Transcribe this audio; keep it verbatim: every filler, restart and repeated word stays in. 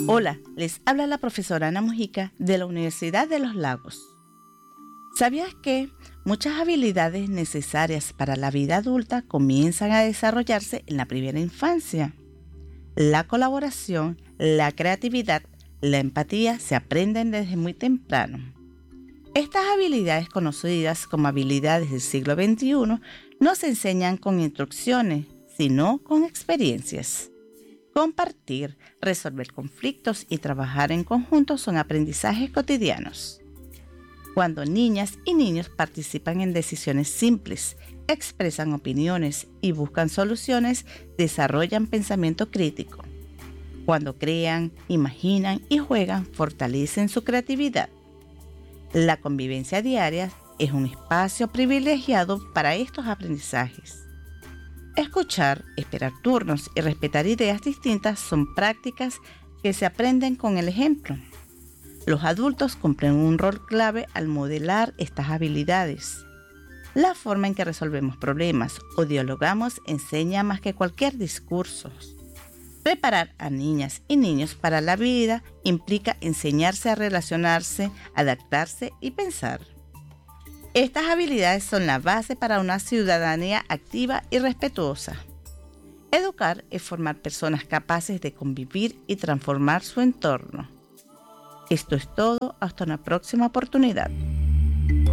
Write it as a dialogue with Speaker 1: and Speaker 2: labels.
Speaker 1: Hola, les habla la profesora Ana Mujica de la Universidad de los Lagos. ¿Sabías que muchas habilidades necesarias para la vida adulta comienzan a desarrollarse en la primera infancia? La colaboración, la creatividad, la empatía se aprenden desde muy temprano. Estas habilidades, conocidas como habilidades del siglo veintiuno, no se enseñan con instrucciones, sino con experiencias. Compartir, resolver conflictos y trabajar en conjunto son aprendizajes cotidianos. Cuando niñas y niños participan en decisiones simples, expresan opiniones y buscan soluciones, desarrollan pensamiento crítico. Cuando crean, imaginan y juegan, fortalecen su creatividad. La convivencia diaria es un espacio privilegiado para estos aprendizajes. Escuchar, esperar turnos y respetar ideas distintas son prácticas que se aprenden con el ejemplo. Los adultos cumplen un rol clave al modelar estas habilidades. La forma en que resolvemos problemas o dialogamos enseña más que cualquier discurso. Preparar a niñas y niños para la vida implica enseñarse a relacionarse, adaptarse y pensar. Estas habilidades son la base para una ciudadanía activa y respetuosa. Educar es formar personas capaces de convivir y transformar su entorno. Esto es todo, hasta una próxima oportunidad.